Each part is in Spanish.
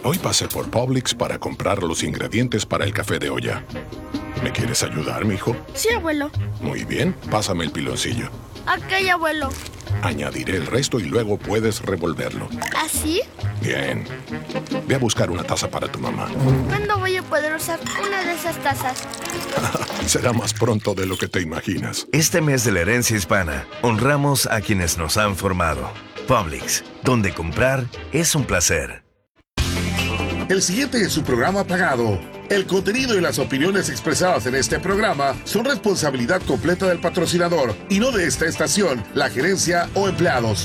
Hoy pasé por Publix para comprar los ingredientes para el café de olla. ¿Me quieres ayudar, mijo? Sí, abuelo. Muy bien, pásame el piloncillo. Ok, abuelo. Añadiré el resto y luego puedes revolverlo. ¿Así? Bien. Ve a buscar una taza para tu mamá. ¿Cuándo voy a poder usar una de esas tazas? Será más pronto de lo que te imaginas. Este mes de la herencia hispana, honramos a quienes nos han formado. Publix, donde comprar es un placer. El siguiente es su programa pagado. El contenido y las opiniones expresadas en este programa son responsabilidad completa del patrocinador y no de esta estación, la gerencia o empleados.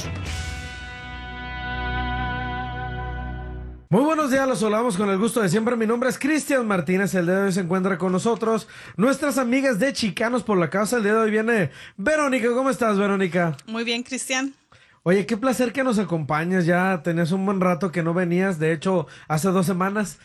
Muy buenos días, los saludamos con el gusto de siempre. Mi nombre es Cristian Martínez. El día de hoy se encuentra con nosotros nuestras amigas de Chicanos por la Causa. El día de hoy viene Verónica. ¿Cómo estás, Verónica? Muy bien, Cristian. Oye, qué placer que nos acompañes. Ya tenías un buen rato que no venías. De hecho, hace 2 semanas.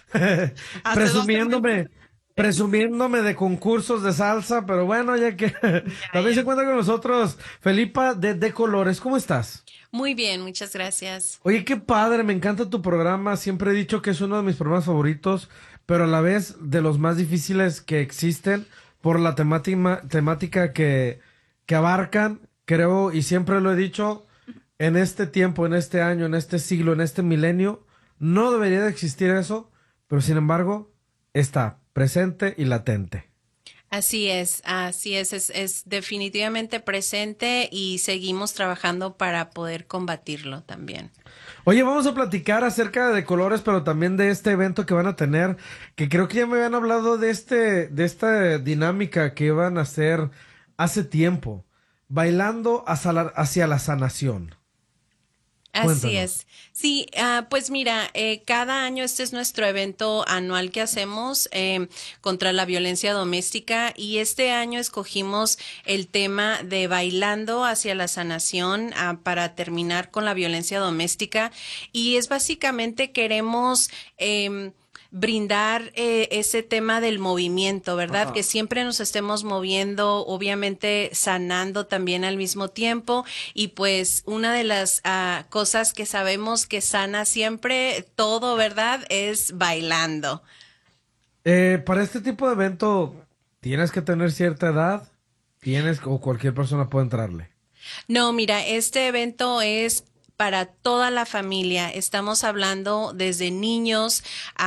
Presumiéndome de concursos de salsa. Pero bueno, ya que también se encuentra con nosotros Felipa de Colores. ¿Cómo estás? Muy bien, muchas gracias. Oye, qué padre, me encanta tu programa. Siempre he dicho que es uno de mis programas favoritos, pero a la vez de los más difíciles que existen por la temática que abarcan. Creo, y siempre lo he dicho, en este tiempo, en este año, en este siglo, en este milenio, no debería de existir eso, pero sin embargo, está presente y latente. Así es, es definitivamente presente y seguimos trabajando para poder combatirlo también. Oye, vamos a platicar acerca de Colores, pero también de este evento que van a tener, que creo que ya me habían hablado de esta dinámica que iban a hacer hace tiempo, bailando hacia la sanación. Así Cuéntanos. es. Sí, pues mira, cada año este es nuestro evento anual que hacemos contra la violencia doméstica y este año escogimos el tema de bailando hacia la sanación para terminar con la violencia doméstica y es básicamente queremos brindar ese tema del movimiento, ¿verdad? Ajá. Que siempre nos estemos moviendo, obviamente sanando también al mismo tiempo y pues una de las cosas que sabemos que sana siempre todo, ¿verdad? Es bailando. Para este tipo de evento, ¿tienes que tener cierta edad? ¿O cualquier persona puede entrarle? No, mira, este evento es para toda la familia. Estamos hablando desde niños,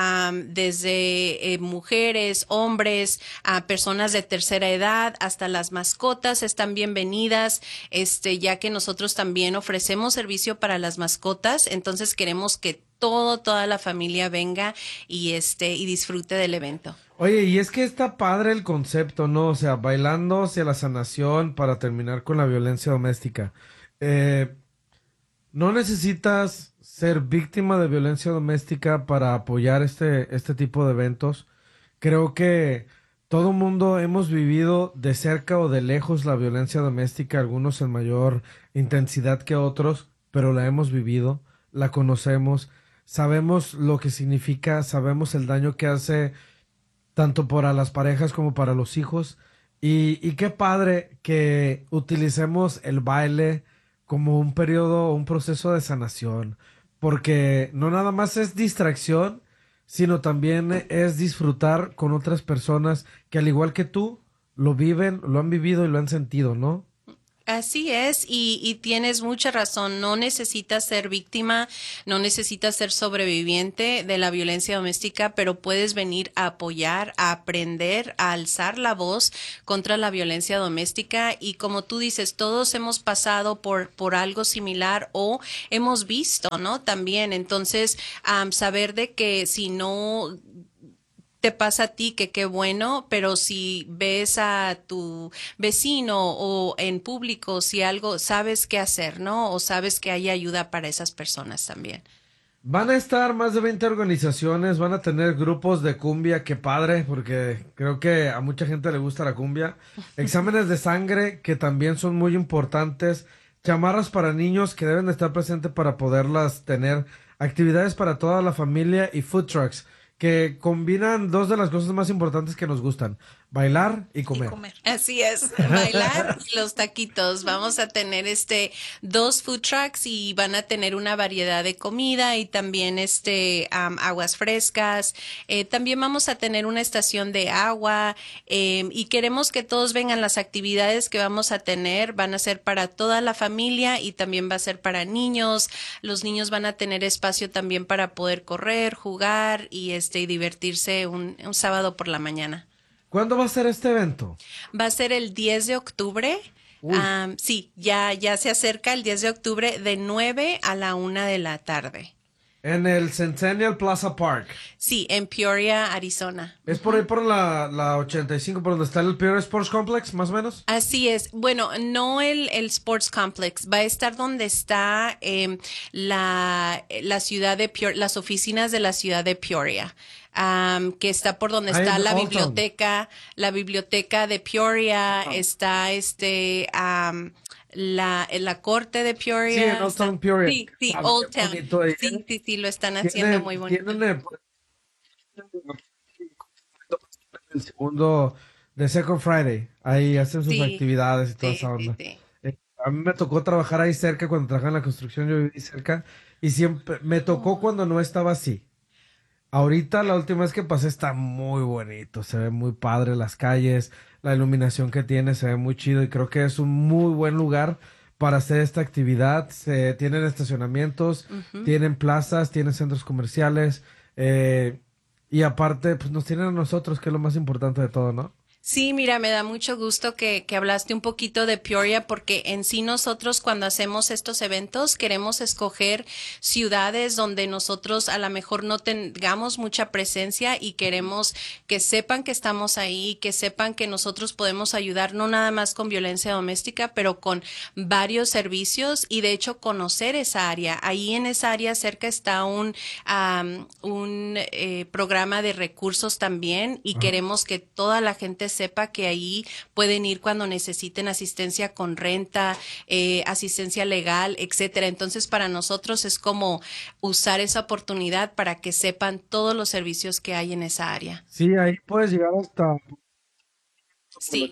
desde mujeres, hombres, personas de tercera edad, hasta las mascotas están bienvenidas, ya que nosotros también ofrecemos servicio para las mascotas, entonces queremos que toda la familia venga y disfrute del evento. Oye, y es que está padre el concepto, ¿no? O sea, bailando hacia la sanación para terminar con la violencia doméstica. No necesitas ser víctima de violencia doméstica para apoyar este tipo de eventos. Creo que todo mundo hemos vivido de cerca o de lejos la violencia doméstica, algunos en mayor intensidad que otros, pero la hemos vivido, la conocemos, sabemos lo que significa, sabemos el daño que hace tanto para las parejas como para los hijos. Y qué padre que utilicemos el baile como un periodo, un proceso de sanación, porque no nada más es distracción, sino también es disfrutar con otras personas que al igual que tú, lo viven, lo han vivido y lo han sentido, ¿no? Así es, y tienes mucha razón, no necesitas ser víctima, no necesitas ser sobreviviente de la violencia doméstica, pero puedes venir a apoyar, a aprender, a alzar la voz contra la violencia doméstica y como tú dices, todos hemos pasado por algo similar o hemos visto, ¿no? También, entonces, saber de que si no te pasa a ti, que qué bueno, pero si ves a tu vecino o en público, si algo, sabes qué hacer, ¿no? O sabes que hay ayuda para esas personas también. Van a estar más de 20 organizaciones, van a tener grupos de cumbia, qué padre, porque creo que a mucha gente le gusta la cumbia. Exámenes de sangre, que también son muy importantes. Chamarras para niños, que deben de estar presentes para poderlas tener. Actividades para toda la familia y food trucks, que combinan dos de las cosas más importantes que nos gustan. bailar y comer. Así es, bailar y los taquitos. Vamos a tener 2 food trucks y van a tener una variedad de comida y también aguas frescas. También vamos a tener una estación de agua y queremos que todos vengan. Las actividades que vamos a tener van a ser para toda la familia y también va a ser para niños. Los niños van a tener espacio también para poder correr, jugar y divertirse un sábado por la mañana. ¿Cuándo va a ser este evento? Va a ser el 10 de octubre. Sí, ya se acerca el 10 de octubre de 9 a la 1 de la tarde. En el Centennial Plaza Park. Sí, en Peoria, Arizona. ¿Es por ahí por la 85, por donde está el Peoria Sports Complex, más o menos? Así es. Bueno, no el Sports Complex. Va a estar donde está la ciudad de Peoria, las oficinas de la ciudad de Peoria. Que está por donde está la biblioteca de Peoria, está la corte de Peoria. Sí, en Old Town Peoria. Sí, Old Town. Sí, lo están haciendo muy bonito. Tienen el segundo de Second Friday, ahí hacen sus actividades y toda esa onda. Sí. A mí me tocó trabajar ahí cerca cuando trabajaba en la construcción, yo viví cerca y siempre me tocó cuando no estaba así. Ahorita la última vez que pasé está muy bonito, se ve muy padre las calles, la iluminación que tiene se ve muy chido y creo que es un muy buen lugar para hacer esta actividad. Tienen estacionamientos, tienen plazas, tienen centros comerciales y aparte pues nos tienen a nosotros, que es lo más importante de todo, ¿no? Sí, mira, me da mucho gusto que hablaste un poquito de Peoria porque en sí nosotros cuando hacemos estos eventos queremos escoger ciudades donde nosotros a lo mejor no tengamos mucha presencia y queremos que sepan que estamos ahí, que sepan que nosotros podemos ayudar no nada más con violencia doméstica, pero con varios servicios y de hecho conocer esa área. Ahí en esa área cerca está un programa de recursos también y queremos que toda la gente sepa que ahí pueden ir cuando necesiten asistencia con renta, asistencia legal, etcétera. Entonces, para nosotros es como usar esa oportunidad para que sepan todos los servicios que hay en esa área. Sí, ahí puedes llegar hasta... Sí.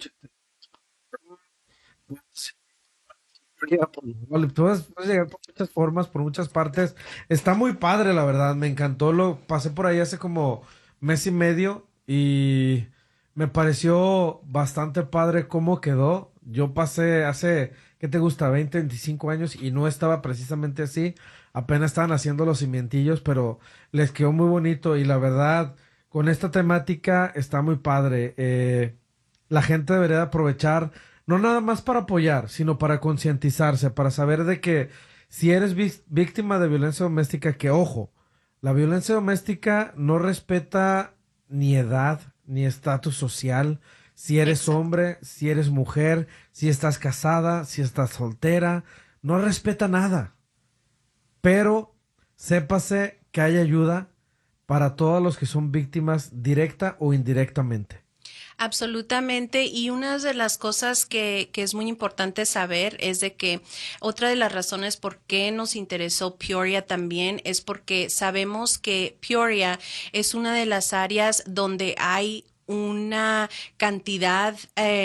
Puedes llegar por muchas formas, por muchas partes. Está muy padre, la verdad. Me encantó. Pasé por ahí hace como mes y medio y me pareció bastante padre cómo quedó. Yo pasé hace, ¿qué te gusta? 20, 25 años y no estaba precisamente así. Apenas estaban haciendo los cimientillos, pero les quedó muy bonito y la verdad, con esta temática está muy padre. La gente debería de aprovechar, no nada más para apoyar, sino para concientizarse, para saber de que si eres víctima de violencia doméstica, que ojo, la violencia doméstica no respeta ni edad, ni estatus social, si eres hombre, si eres mujer, si estás casada, si estás soltera, no respeta nada. Pero sépase que hay ayuda para todos los que son víctimas directa o indirectamente. Absolutamente, y una de las cosas que es muy importante saber es de que otra de las razones por qué nos interesó Peoria también es porque sabemos que Peoria es una de las áreas donde hay una cantidad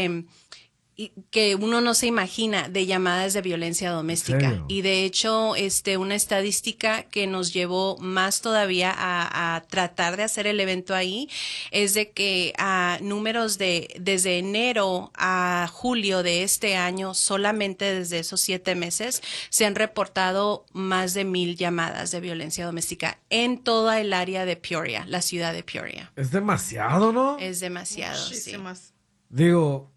que uno no se imagina de llamadas de violencia doméstica. Y de hecho, una estadística que nos llevó más todavía a tratar de hacer el evento ahí es de que números desde enero a julio de este año, solamente desde esos 7 meses, se han reportado más de 1,000 llamadas de violencia doméstica en toda el área de Peoria, la ciudad de Peoria. Es demasiado, ¿no? Es demasiado, Muchísimas. sí. Digo,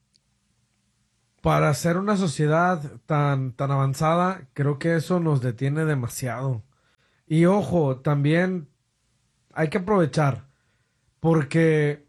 para ser una sociedad tan avanzada, creo que eso nos detiene demasiado. Y ojo, también hay que aprovechar, porque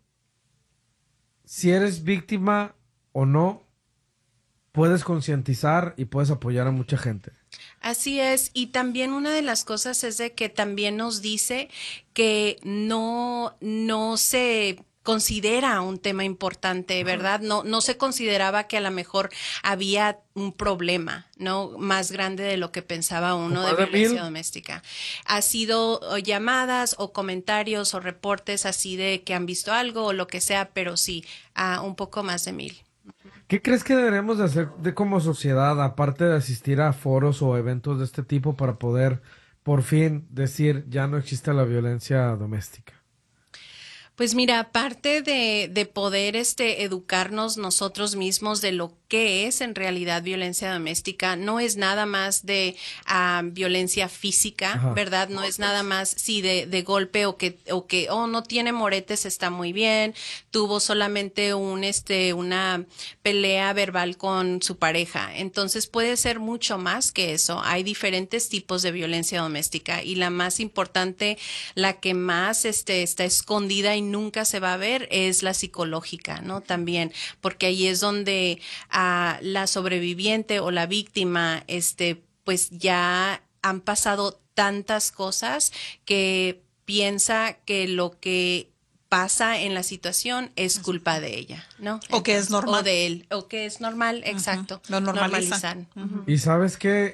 si eres víctima o no, puedes concientizar y puedes apoyar a mucha gente. Así es, y también una de las cosas es de que también nos dice que no se considera un tema importante, ¿verdad? No se consideraba que a lo mejor había un problema, ¿no? Más grande de lo que pensaba uno de violencia doméstica. Ha sido llamadas o comentarios o reportes así de que han visto algo o lo que sea, pero sí, un poco más de 1,000. ¿Qué crees que deberíamos de hacer como sociedad, aparte de asistir a foros o eventos de este tipo, para poder por fin decir ya no existe la violencia doméstica? Pues mira, aparte de poder educarnos nosotros mismos de lo que es en realidad violencia doméstica, no es nada más de violencia física, Ajá. ¿verdad? No es nada más de golpe o que no tiene moretes, está muy bien, tuvo solamente una pelea verbal con su pareja. Entonces puede ser mucho más que eso. Hay diferentes tipos de violencia doméstica y la más importante, la que más está escondida y nunca se va a ver es la psicológica, ¿no? También, porque ahí es donde la sobreviviente o la víctima, pues ya han pasado tantas cosas que piensa que lo que pasa en la situación es culpa de ella, ¿no? O que es normal. O de él, o que es normal, exacto. Lo normalizan. Y sabes que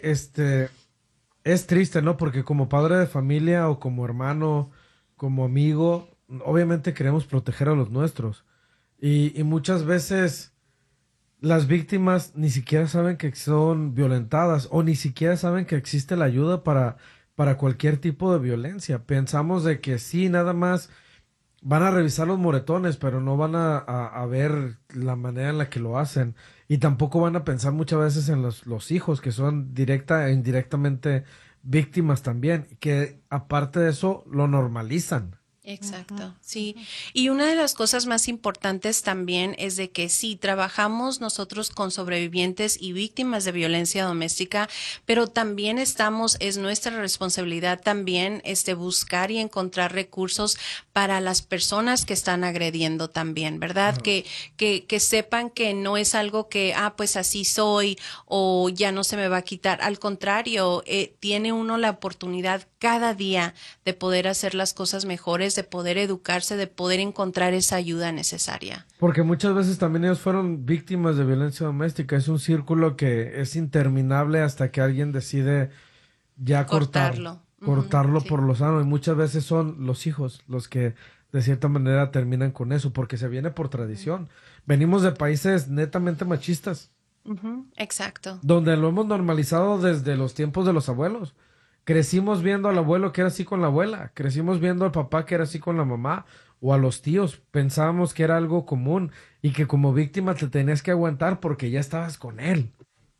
es triste, ¿no? Porque como padre de familia o como hermano, como amigo, obviamente queremos proteger a los nuestros. Y muchas veces las víctimas ni siquiera saben que son violentadas o ni siquiera saben que existe la ayuda para cualquier tipo de violencia. Pensamos de que sí, nada más van a revisar los moretones, pero no van a ver la manera en la que lo hacen. Y tampoco van a pensar muchas veces en los hijos, que son directa e indirectamente víctimas también, que aparte de eso lo normalizan. Exacto, sí. Y una de las cosas más importantes también es de que sí, trabajamos nosotros con sobrevivientes y víctimas de violencia doméstica, pero también es nuestra responsabilidad también buscar y encontrar recursos para las personas que están agrediendo también, ¿verdad? Que sepan que no es algo que, pues así soy o ya no se me va a quitar. Al contrario, tiene uno la oportunidad cada día de poder hacer las cosas mejores, de poder educarse, de poder encontrar esa ayuda necesaria. Porque muchas veces también ellos fueron víctimas de violencia doméstica. Es un círculo que es interminable hasta que alguien decide ya cortarlo Sí. por lo sano. Y muchas veces son los hijos los que de cierta manera terminan con eso, porque se viene por tradición. Venimos de países netamente machistas. Exacto. Donde lo hemos normalizado desde los tiempos de los abuelos. Crecimos viendo al abuelo que era así con la abuela. Crecimos viendo al papá que era así con la mamá. O a los tíos. Pensábamos que era algo común. Y que como víctima te tenías que aguantar porque ya estabas con él.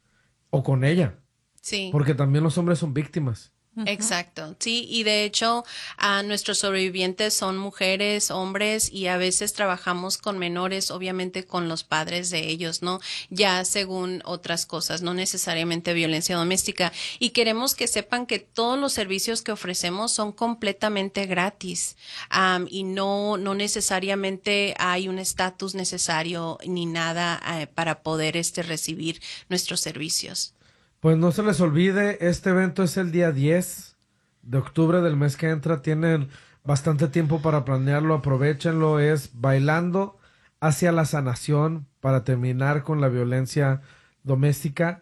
O con ella. Sí. Porque también los hombres son víctimas. Exacto, sí, y de hecho nuestros sobrevivientes son mujeres, hombres y a veces trabajamos con menores, obviamente con los padres de ellos, ¿no? Ya según otras cosas, no necesariamente violencia doméstica. Y queremos que sepan que todos los servicios que ofrecemos son completamente gratis y no necesariamente hay un estatus necesario ni nada para poder recibir nuestros servicios. Pues no se les olvide, este evento es el día 10 de octubre del mes que entra. Tienen bastante tiempo para planearlo, aprovechenlo. Es Bailando hacia la Sanación para terminar con la violencia doméstica.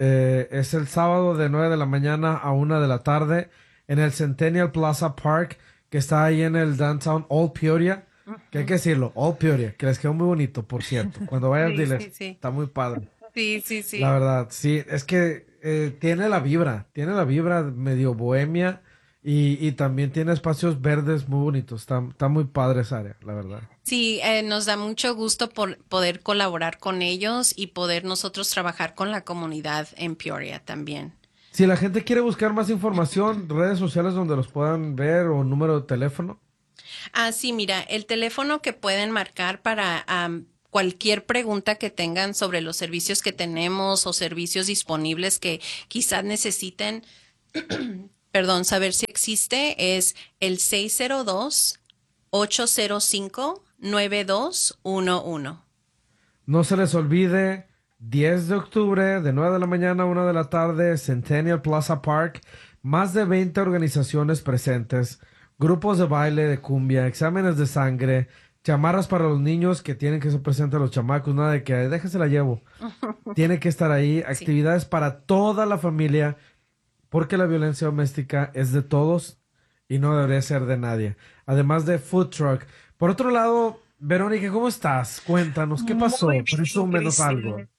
Es el sábado de 9 de la mañana a 1 de la tarde en el Centennial Plaza Park, que está ahí en el Downtown Old Peoria. Que hay que decirlo, Old Peoria, que les quedó muy bonito, por cierto. Cuando vayas, diles, sí. Está muy padre. Sí. La verdad, sí, es que tiene la vibra medio bohemia y también tiene espacios verdes muy bonitos. Está muy padre esa área, la verdad. Sí, nos da mucho gusto por poder colaborar con ellos y poder nosotros trabajar con la comunidad en Peoria también. Si la gente quiere buscar más información, redes sociales donde los puedan ver o número de teléfono. Sí, mira, el teléfono que pueden marcar para cualquier pregunta que tengan sobre los servicios que tenemos o servicios disponibles que quizás necesiten, saber si existe, es el 602-805-9211. No se les olvide, 10 de octubre, de 9 de la mañana a 1 de la tarde, Centennial Plaza Park, más de 20 organizaciones presentes, grupos de baile, de cumbia, exámenes de sangre, chamarras para los niños que tienen que ser presentes a los chamacos, nada de que déjese la llevo. Tiene que estar ahí, actividades para toda la familia, porque la violencia doméstica es de todos y no debería ser de nadie. Además de food truck. Por otro lado, Verónica, ¿cómo estás? Cuéntanos, ¿qué pasó? Muy bien, Presúmenos algo. Cristian.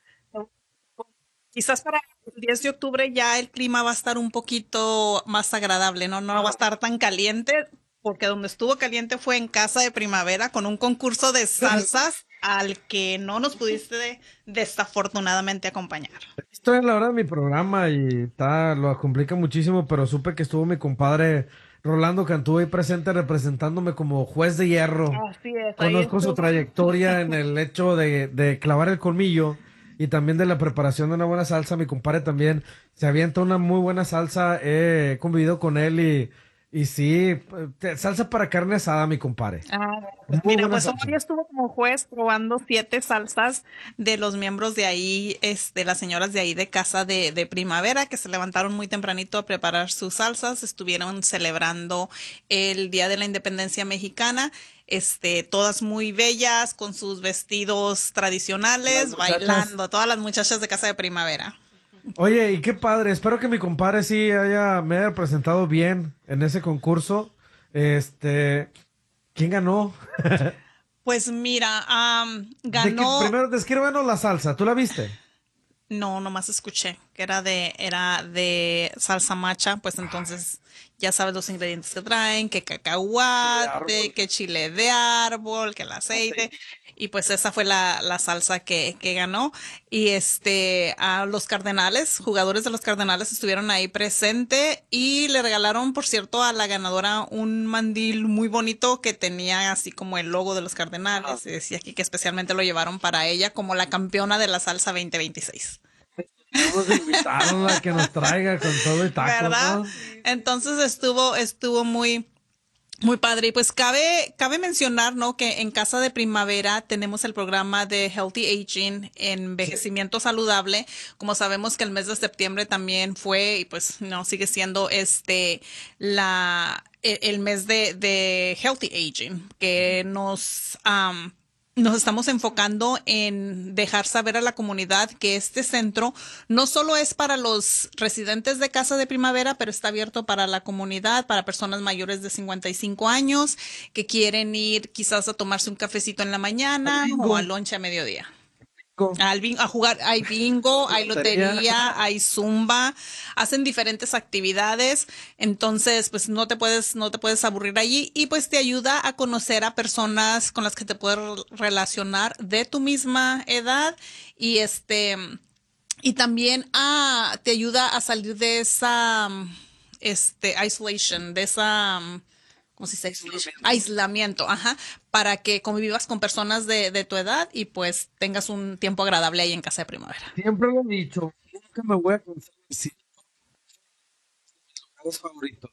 Quizás para el 10 de octubre ya el clima va a estar un poquito más agradable, ¿no? No va a estar tan caliente, porque donde estuvo caliente fue en Casa de Primavera con un concurso de salsas al que no nos pudiste desafortunadamente acompañar. Estoy en la hora de mi programa y lo complica muchísimo, pero supe que estuvo mi compadre Rolando Cantú ahí presente representándome como juez de hierro. Así es, ahí Conozco su estuvo. trayectoria en el hecho de clavar el colmillo y también de la preparación de una buena salsa. Mi compadre también se avienta una muy buena salsa. He convivido con él y sí, salsa para carne asada, mi compadre. Pues Muy mira, buena pues salsa. hoy estuvo como juez probando 7 salsas de los miembros de ahí, las señoras de ahí de Casa de Primavera, que se levantaron muy tempranito a preparar sus salsas, estuvieron celebrando el Día de la Independencia Mexicana, todas muy bellas, con sus vestidos tradicionales, Las muchachas. bailando, todas las muchachas de Casa de Primavera. Oye, y qué padre. Espero que mi compadre sí me haya presentado bien en ese concurso. ¿Quién ganó? Pues mira, ganó. Primero, descríbanos la salsa. ¿Tú la viste? No, nomás escuché que era de salsa macha, pues entonces ya sabes los ingredientes que traen, que cacahuate, que chile de árbol, que el aceite, y pues esa fue la salsa que ganó. Y a los Cardenales, jugadores de los Cardenales estuvieron ahí presente y le regalaron, por cierto, a la ganadora un mandil muy bonito que tenía así como el logo de los Cardenales. Y decía aquí que especialmente lo llevaron para ella como la campeona de la salsa 2026. Vamos a invitarla a que nos traiga con todo y tacos, ¿Verdad? ¿no? Entonces estuvo muy, muy padre. Y pues cabe mencionar, ¿no? Que en Casa de Primavera tenemos el programa de Healthy Aging, envejecimiento saludable. Como sabemos que el mes de septiembre también fue, y pues no sigue siendo el mes de Healthy Aging, que nos estamos enfocando en dejar saber a la comunidad que este centro no solo es para los residentes de Casa de Primavera, pero está abierto para la comunidad, para personas mayores de 55 años que quieren ir quizás a tomarse un cafecito en la mañana o al lunch a mediodía. A jugar, hay bingo, hay lotería, hay zumba, hacen diferentes actividades, entonces pues no te puedes aburrir allí y pues te ayuda a conocer a personas con las que te puedes relacionar de tu misma edad y y también te ayuda a salir de esa isolation, de esa ¿cómo se dice? Aislamiento, para que convivas con personas de tu edad y pues tengas un tiempo agradable ahí en Casa de Primavera. Siempre lo he dicho, nunca me voy a cansar de decir mis lugares favoritos.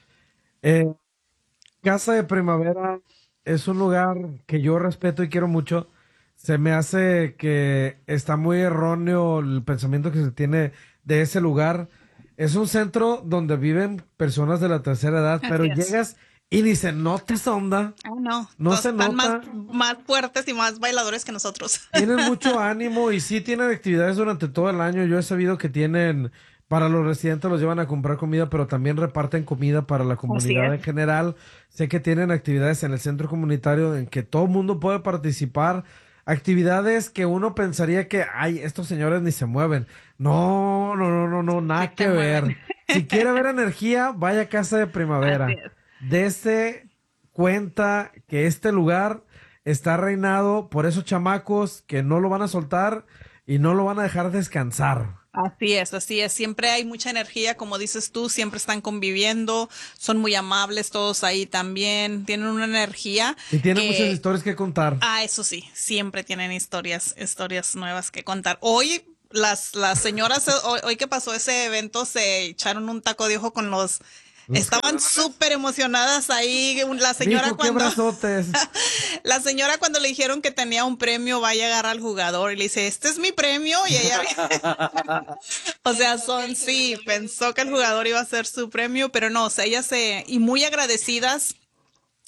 Casa de Primavera es un lugar que yo respeto y quiero mucho. Se me hace que está muy erróneo el pensamiento que se tiene de ese lugar. Es un centro donde viven personas de la tercera edad, pero Así es. llegas y ni se nota esa onda. No, No todos se están nota. más fuertes y más bailadores que nosotros. Tienen mucho ánimo y sí tienen actividades durante todo el año. Yo he sabido que tienen, para los residentes los llevan a comprar comida, pero también reparten comida para la comunidad en general. Sé que tienen actividades en el centro comunitario en que todo el mundo puede participar. Actividades que uno pensaría que, ay, estos señores ni se mueven. No, nada Sí que te ver. mueven. Si quiere ver energía, vaya a Casa de Primavera. Así es. Dese cuenta que este lugar está reinado por esos chamacos que no lo van a soltar y no lo van a dejar descansar. Así es. Siempre hay mucha energía, como dices tú, siempre están conviviendo, son muy amables todos ahí también, tienen una energía. Y tienen que- muchas historias que contar. Eso sí, siempre tienen historias nuevas que contar. Hoy las señoras, hoy que pasó ese evento, se echaron un taco de ojo con estaban súper emocionadas ahí. La señora Dijo, qué brazotes. la señora cuando le dijeron que tenía un premio, va a llegar al jugador y le dice, este es mi premio. Y ella, o sea, pensó que el jugador iba a ser su premio, pero no, o sea, y muy agradecidas.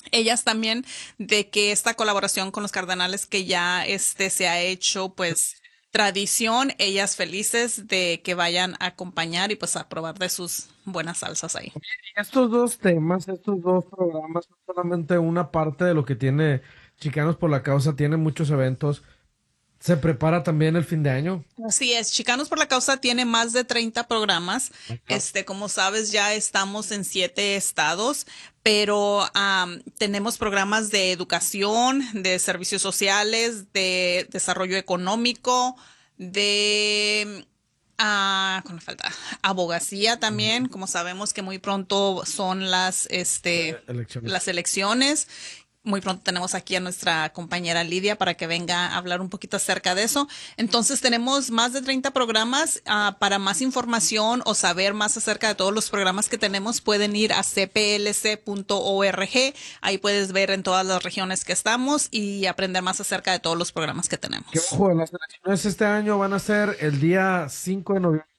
ellas también de que esta colaboración con los Cardenales que ya se ha hecho pues tradición, ellas felices de que vayan a acompañar y pues a probar de sus buenas salsas ahí. Estos dos temas, estos dos programas son solamente una parte de lo que tiene Chicanos por la Causa, tiene muchos eventos. Se prepara también el fin de año. Así es, Chicanos por la Causa tiene más de 30 programas. Como sabes, ya estamos en 7 estados, pero tenemos programas de educación, de servicios sociales, de desarrollo económico, de ¿cuál me falta? Abogacía también, como sabemos que muy pronto son las Elecciones. las elecciones. Muy pronto tenemos aquí a nuestra compañera Lidia para que venga a hablar un poquito acerca de eso. Entonces tenemos más de 30 programas. Para más información o saber más acerca de todos los programas que tenemos, pueden ir a cplc.org. Ahí puedes ver en todas las regiones que estamos y aprender más acerca de todos los programas que tenemos. Que ojo, las elecciones este año van a ser el día 5 de noviembre.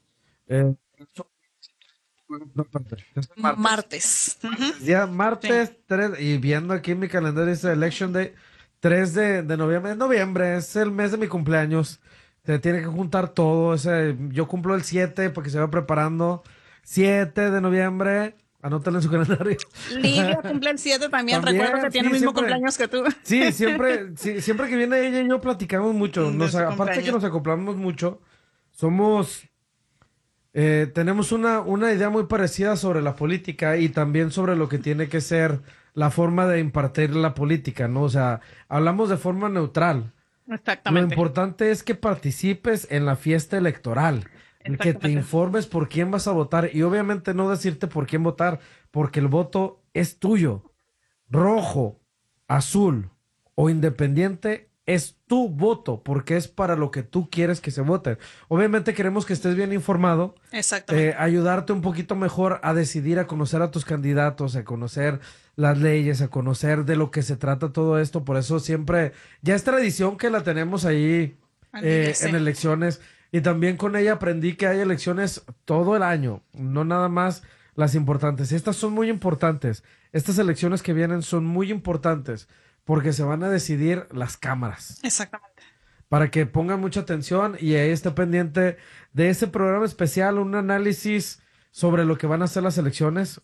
No, espérate, es Martes. Ujú. Día martes 3, y viendo aquí en mi calendario dice Election Day, 3 de noviembre. Es noviembre, es el mes de mi cumpleaños. Se tiene que juntar todo. Yo cumplo el 7 porque se va preparando. 7 de noviembre, anótalo en su calendario. Lidia cumple el 7 también. También, Recuerdo que tiene el sí, mismo siempre. cumpleaños que tú. Sí, siempre que viene ella y yo platicamos mucho. De su Aparte cumpleaños. que nos acoplamos mucho, tenemos una idea muy parecida sobre la política y también sobre lo que tiene que ser la forma de impartir la política, ¿no? O sea, hablamos de forma neutral. Lo Exactamente. importante es que participes en la fiesta electoral, que te Exactamente. informes por quién vas a votar y obviamente no decirte por quién votar, porque el voto es tuyo. Rojo, azul o independiente es tu voto, porque es para lo que tú quieres que se vote. Obviamente queremos que estés bien informado, Exactamente. ayudarte un poquito mejor a decidir, a conocer a tus candidatos, a conocer las leyes, a conocer de lo que se trata todo esto. Por eso siempre, ya es tradición que la tenemos ahí Sí. en elecciones, y también con ella aprendí que hay elecciones todo el año, no nada más las importantes. Estas son muy importantes. Estas elecciones que vienen son muy importantes porque se van a decidir las cámaras. Exactamente. Para que pongan mucha atención y ahí esté pendiente de ese programa especial, un análisis sobre lo que van a ser las elecciones,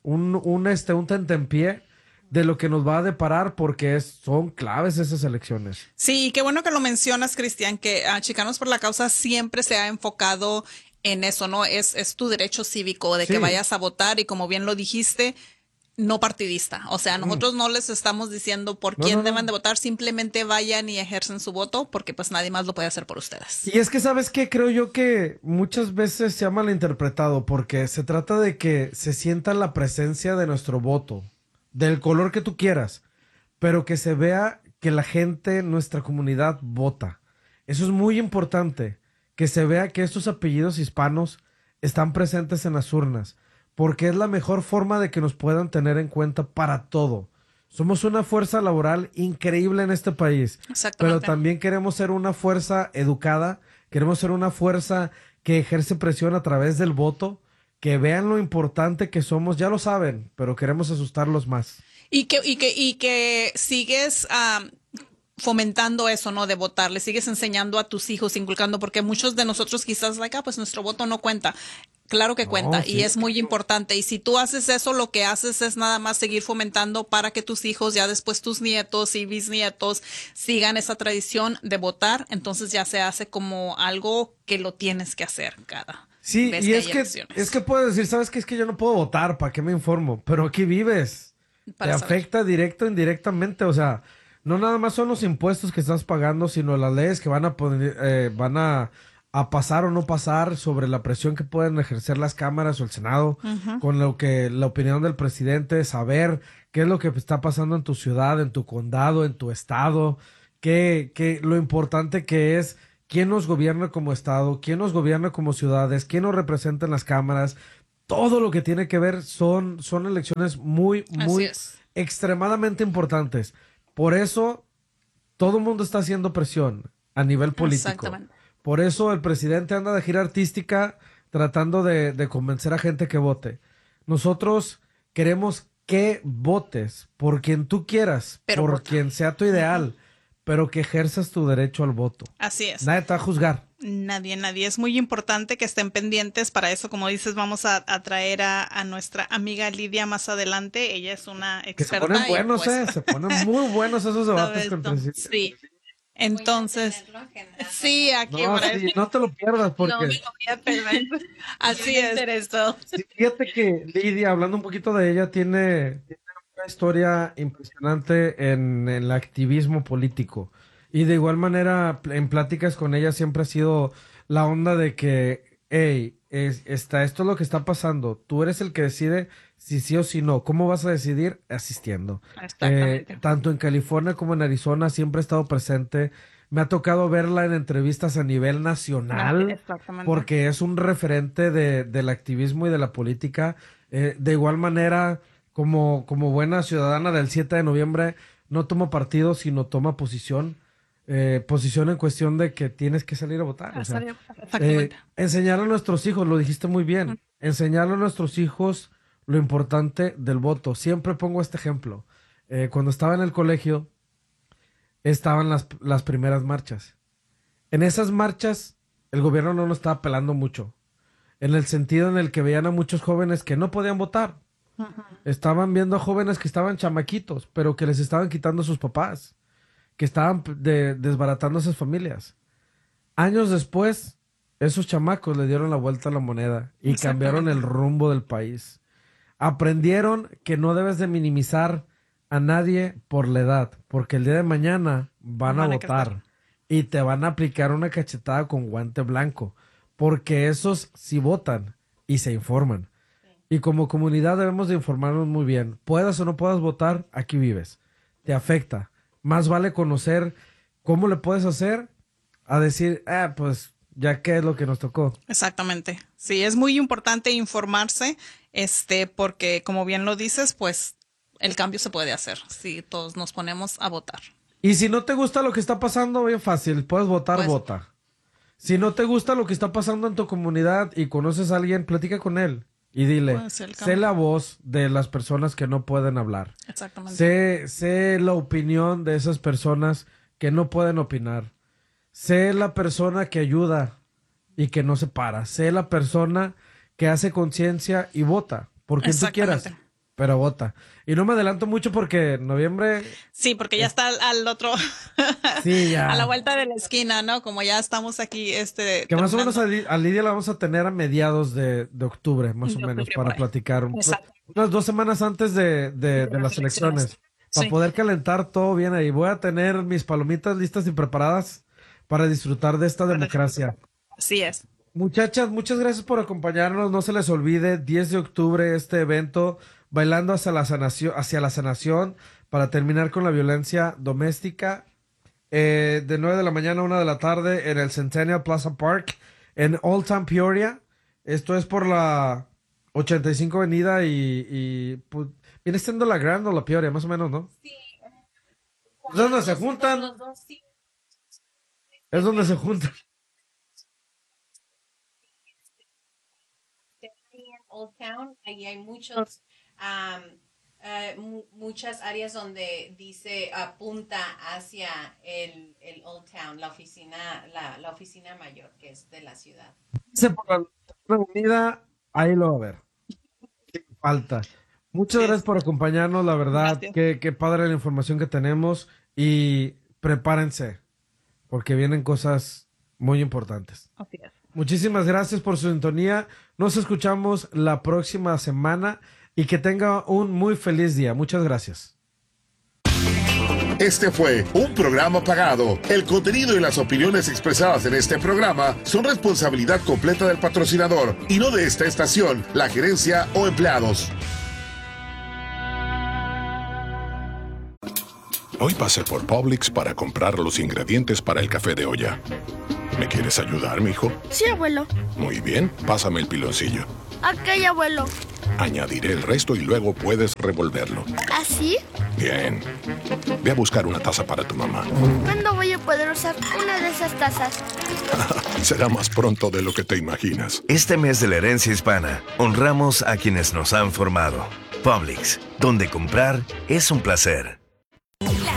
un tentempié de lo que nos va a deparar, porque son claves esas elecciones. Sí, qué bueno que lo mencionas, Cristian, que Chicanos por la Causa siempre se ha enfocado en eso, ¿no? Es tu derecho cívico de Sí. que vayas a votar y como bien lo dijiste, no partidista. O sea, nosotros no les estamos diciendo por No, quién no, no. deben de votar, simplemente vayan y ejercen su voto porque pues nadie más lo puede hacer por ustedes. Y es que, ¿sabes qué? Creo yo que muchas veces se ha malinterpretado porque se trata de que se sienta la presencia de nuestro voto, del color que tú quieras, pero que se vea que la gente, nuestra comunidad, vota. Eso es muy importante, que se vea que estos apellidos hispanos están presentes en las urnas, porque es la mejor forma de que nos puedan tener en cuenta para todo. Somos una fuerza laboral increíble en este país, Exactamente. pero también queremos ser una fuerza educada, queremos ser una fuerza que ejerce presión a través del voto, que vean lo importante que somos, ya lo saben, pero queremos asustarlos más. Y que sigues fomentando eso, ¿no? De votar, le sigues enseñando a tus hijos, inculcando, porque muchos de nosotros quizás, pues nuestro voto no cuenta. Claro que No, cuenta sí. y es muy importante. Y si tú haces eso, lo que haces es nada más seguir fomentando para que tus hijos, ya después tus nietos y bisnietos, sigan esa tradición de votar. Entonces ya se hace como algo que lo tienes que hacer cada Sí, vez y que es hay que, elecciones. es que puedes decir, ¿sabes qué? Es que yo no puedo votar, ¿para qué me informo? Pero aquí vives. Para Te saber. afecta directo o indirectamente, o sea, no nada más son los impuestos que estás pagando, sino las leyes que van a pasar o no pasar sobre la presión que pueden ejercer las cámaras o el Senado, con la opinión del presidente, saber qué es lo que está pasando en tu ciudad, en tu condado, en tu estado, lo importante que es quién nos gobierna como estado, quién nos gobierna como ciudades, quién nos representa en las cámaras. Todo lo que tiene que ver son elecciones muy, muy Así es. extremadamente importantes. Por eso todo el mundo está haciendo presión a nivel político. Exactamente. Por eso el presidente anda de gira artística tratando de convencer a gente que vote. Nosotros queremos que votes por quien tú quieras, Pero por vota. quien sea tu ideal, pero que ejerzas tu derecho al voto. Así es. Nadie te va a juzgar. Nadie. Es muy importante que estén pendientes. Para eso, como dices, vamos a traer a nuestra amiga Lidia más adelante. Ella es una Que se experta. ponen y, buenos, pues, se ponen muy buenos esos debates todo con esto. Sí. Entonces, sí, aquí No, para sí, no te lo pierdas porque No me lo voy a perder. así Me es. interesó. sí, fíjate que Lidia, hablando un poquito de ella, tiene una historia impresionante en el activismo político. Y de igual manera, en pláticas con ella siempre ha sido la onda de que, hey, esto es lo que está pasando. Tú eres el que decide si sí o si no. ¿Cómo vas a decidir? Asistiendo. Exactamente. Tanto en California como en Arizona siempre ha estado presente. Me ha tocado verla en entrevistas a nivel nacional. Exactamente. Porque es un referente del activismo y de la política. De igual manera, como buena ciudadana del 7 de noviembre, no toma partido, sino toma posición. Posición en cuestión de que tienes que salir a votar. O sea, Exactamente. enseñar a nuestros hijos, lo dijiste muy bien, enseñar a nuestros hijos lo importante del voto. Siempre pongo este ejemplo. Cuando estaba en el colegio, estaban las primeras marchas. En esas marchas, el gobierno no nos estaba pelando mucho, en el sentido en el que veían a muchos jóvenes que no podían votar. Estaban viendo a jóvenes que estaban chamaquitos, pero que les estaban quitando a sus papás, que estaban desbaratando a esas familias. Años después, esos chamacos le dieron la vuelta a la moneda y cambiaron el rumbo del país. Aprendieron que no debes de minimizar a nadie por la edad, porque el día de mañana van a votar y te van a aplicar una cachetada con guante blanco, porque esos sí votan y se informan. Y como comunidad debemos de informarnos muy bien. Puedas o no puedas votar, aquí vives. Te afecta. Más vale conocer cómo le puedes hacer a decir, pues ya que es lo que nos tocó. Exactamente. Sí, es muy importante informarse, porque como bien lo dices, pues el cambio se puede hacer si todos nos ponemos a votar. Y si no te gusta lo que está pasando, bien fácil, puedes votar, Pues- vota. Si no te gusta lo que está pasando en tu comunidad y conoces a alguien, platica con él y dile, Puede ser el sé cambio. la voz de las personas que no pueden hablar. Exactamente. Sé la opinión de esas personas que no pueden opinar. Sé la persona que ayuda y que no se para. Sé la persona que hace conciencia y vota por quien tú quieras, Exactamente. pero vota. Y no me adelanto mucho porque en noviembre, Sí, porque ya está al otro, sí, ya. a la vuelta de la esquina, ¿no? Como ya estamos aquí, Que más o menos terminando. a Lidia la vamos a tener a mediados de octubre, más o De menos, octubre, para por ahí. platicar. Exacto. Unas 2 semanas antes de las elecciones. Para Sí. poder calentar todo bien ahí. Voy a tener mis palomitas listas y preparadas para disfrutar de esta democracia. Así es. Muchachas, muchas gracias por acompañarnos. No se les olvide, 10 de octubre, este evento, bailando hacia la sanación para terminar con la violencia doméstica. De 9 de la mañana a 1 de la tarde en el Centennial Plaza Park en Old Town Peoria. Esto es por la 85 Avenida y pues, viene siendo la Grand o la Peoria, más o menos, ¿no? Sí. Es donde se juntan. Los dos, sí. Es donde se juntan. En Old Town, ahí hay muchos, muchas áreas donde dice apunta hacia el Old Town, la oficina mayor que es de la ciudad. Dice por la avenida, ahí lo va a ver. Sin falta. Muchas gracias por acompañarnos, la verdad. Gracias. Qué padre la información que tenemos y prepárense porque vienen cosas muy importantes. Así es. Muchísimas gracias por su sintonía. Nos escuchamos la próxima semana y que tenga un muy feliz día. Muchas gracias. Este fue un programa pagado. El contenido y las opiniones expresadas en este programa son responsabilidad completa del patrocinador y no de esta estación, la gerencia o empleados. Hoy pasé por Publix para comprar los ingredientes para el café de olla. ¿Me quieres ayudar, mijo? Sí, abuelo. Muy bien, pásame el piloncillo. Ok, abuelo. Añadiré el resto y luego puedes revolverlo. ¿Así? Bien. Ve a buscar una taza para tu mamá. ¿Cuándo voy a poder usar una de esas tazas? Será más pronto de lo que te imaginas. Este mes de la herencia hispana, honramos a quienes nos han formado. Publix, donde comprar es un placer.